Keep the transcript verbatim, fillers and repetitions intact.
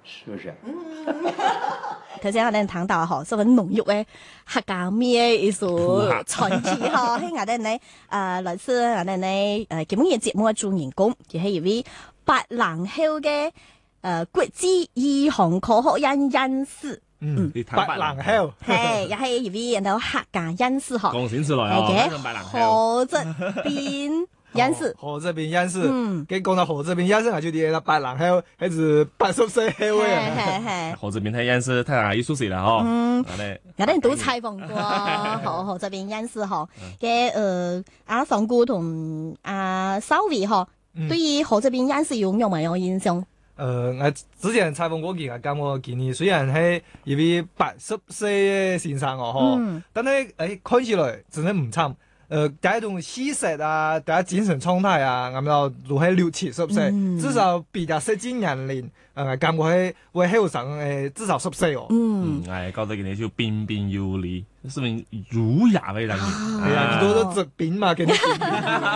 是不是？ 頭先我哋談到嗬，所謂濃郁嘅客家麵一首傳奇嗬，喺我哋呢誒來自我哋呢誒基本嘅節目嘅主人公，就係一位八零後嘅誒國際醫學科學院院士。 嗯，八零後係又係一位人哋客家院士嗬， 講先出來哦， 何澤斌院士， 何澤斌院士，嗯，佢講到何澤斌院士，我就記得八零後，係指八十歲嘅位啊， 係係何澤斌係院士，太下藝術史啦嗬， 嗯，我哋都採訪過何何澤斌院士嗬，嘅誒阿桑姑同阿修偉嗬，對於何澤斌院士有冇有印象？ 誒、呃，我之前採訪過佢，我講我見佢雖然係一位八十歲嘅先生哦，嗬、嗯，但係誒看起來真係唔差。誒、呃，第一種氣色啊，第一精神狀態啊，咁樣都係六七十歲，嗯、至少比較實際年齡，誒、呃，感覺係會後生誒，至少十歲哦。 嗯，係覺得佢哋就彬彬有禮，說明儒雅嘅人。 係啊，好多都直扁嘛，佢哋。